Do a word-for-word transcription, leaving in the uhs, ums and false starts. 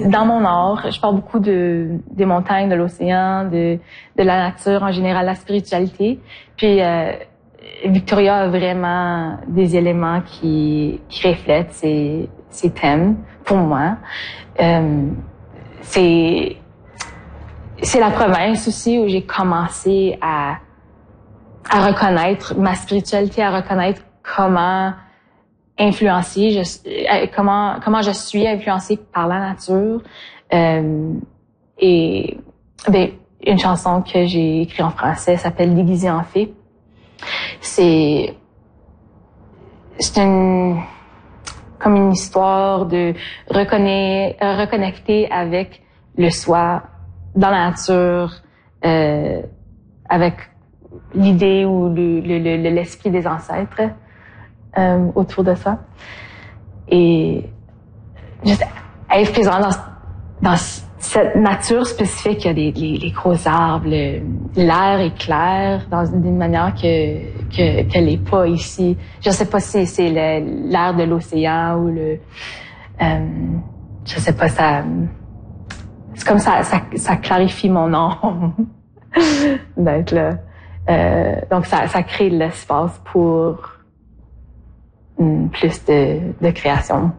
dans mon art, je parle beaucoup de des montagnes, de l'océan, de de la nature en général, la spiritualité. Puis euh, Victoria a vraiment des éléments qui qui reflètent ces ces thèmes pour moi. Euh, c'est c'est la province aussi où j'ai commencé à à reconnaître ma spiritualité, à reconnaître comment influencée, je, comment comment je suis influencée par la nature. Euh, et ben, une chanson que j'ai écrite en français s'appelle Déguisée en fée. C'est c'est une comme une histoire de reconnais, reconnecter avec le soi dans la nature, euh, avec l'idée ou le, le, le, l'esprit des ancêtres euh, autour de ça. Et juste être présent dans, dans cette nature spécifique, il y a des, les, les gros arbres, le, l'air est clair dans une manière que que qu'elle n'est pas ici. Je sais pas si c'est le, l'air de l'océan ou le, euh, je sais pas, ça, c'est comme ça, ça, ça clarifie mon âme d'être là. Euh, donc ça, ça crée de l'espace pour mm, plus de, de création.